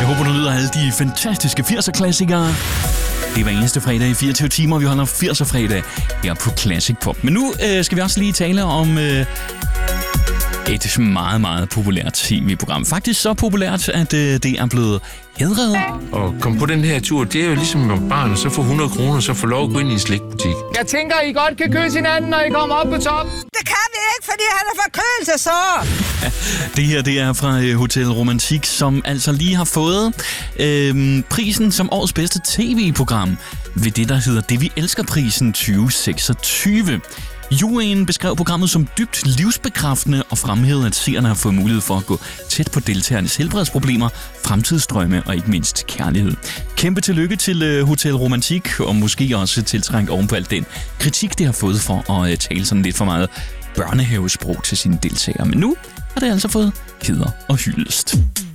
håber, du nyder alle de fantastiske 80'er-klassikere. Det er hver eneste fredag i 24 timer, vi holder 80'er-fredag her på Classic Pop. Men nu skal vi også lige tale om et meget, meget populært tv-program. Faktisk så populært, at det er blevet hædret. Og komme på den her tur, det er jo ligesom med barn, så få 100 kroner, så få lov at gå ind i en slikbutik. Jeg tænker, I godt kan kysse hinanden, når I kommer op på top. Det kan vi ikke, fordi han er forkølelse, så. Det her, det er fra Hotel Romantik, som altså lige har fået prisen som årets bedste tv-program ved det, der hedder Det Vi Elsker-prisen 2026. Juryen beskrev programmet som dybt livsbekræftende og fremhævede, at seerne har fået mulighed for at gå tæt på deltagernes helbredsproblemer, fremtidsdrømme og ikke mindst kærlighed. Kæmpe tillykke til Hotel Romantik, og måske også tiltrængt oven på alt den kritik, det har fået for at tale sådan lidt for meget børnehavesprog til sine deltagere. Men nu har det altså fået hæder og hyldest.